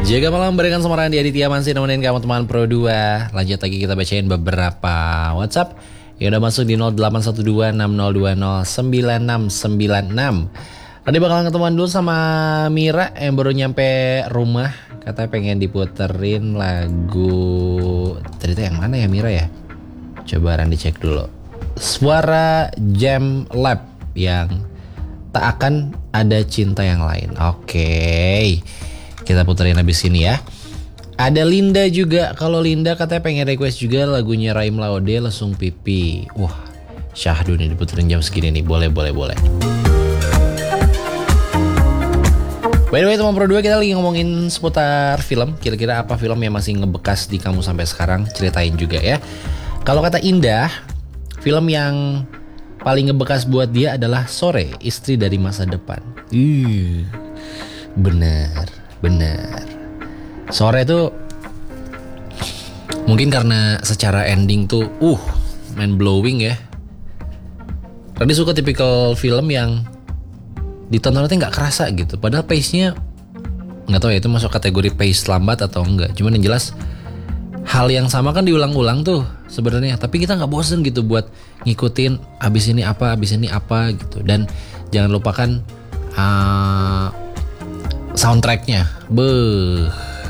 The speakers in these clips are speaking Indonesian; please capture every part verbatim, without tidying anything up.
Jaga malam barengan sama Randy Aditya masih nemenin kamu teman Pro dua. Lanjut lagi kita bacain beberapa WhatsApp yang udah masuk di nol delapan satu dua enam nol dua nol sembilan enam sembilan enam. Tadi bakalan ketemuan dulu sama Mira yang baru nyampe rumah. Katanya pengen diputerin lagu. Tadi itu yang mana ya Mira ya? Coba Randy cek dulu. Suara Jam Lab yang Tak Akan Ada Cinta Yang Lain. Oke, kita puterin habis ini ya. Ada Linda juga. Kalau Linda katanya pengen request juga lagunya Raim Laude, Lesung Pipi. Wah, syahdu nih diputerin jam segini nih. Boleh, boleh, boleh. By the way teman Pro dua, kita lagi ngomongin seputar film. Kira-kira apa film yang masih ngebekas di kamu sampai sekarang? Ceritain juga ya. Kalau kata Indah, film yang paling ngebekas buat dia adalah Sore, Istri dari Masa Depan. Uh, bener, bener. Sore tuh mungkin karena secara ending tuh uh mind blowing ya. Tadi suka tipikal film yang ditonton nanti nggak kerasa gitu. Padahal pace-nya nggak tahu ya itu masuk kategori pace lambat atau enggak. Cuman yang jelas hal yang sama kan diulang-ulang tuh sebenarnya. Tapi kita nggak bosen gitu buat ngikutin abis ini apa, abis ini apa gitu. Dan jangan lupakan uh, soundtracknya. Beuh.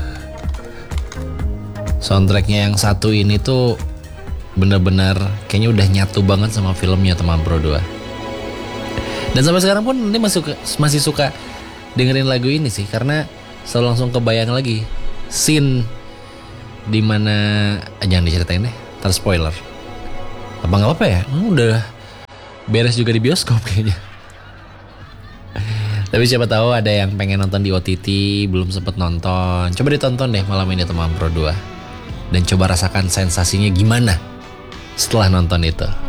Soundtracknya yang satu ini tuh bener-bener kayaknya udah nyatu banget sama filmnya teman Pro dua. Dan sampai sekarang pun ini masih suka, masih suka dengerin lagu ini sih. Karena selalu langsung kebayang lagi scene dimana eh, jangan diceritain deh, ntar spoiler. Apa gak apa-apa ya? Hmm, udah beres juga di bioskop kayaknya. Tapi siapa tahu ada yang pengen nonton di O T T belum sempet nonton. Coba ditonton deh malam ini teman Pro dua. Dan coba rasakan sensasinya gimana setelah nonton itu.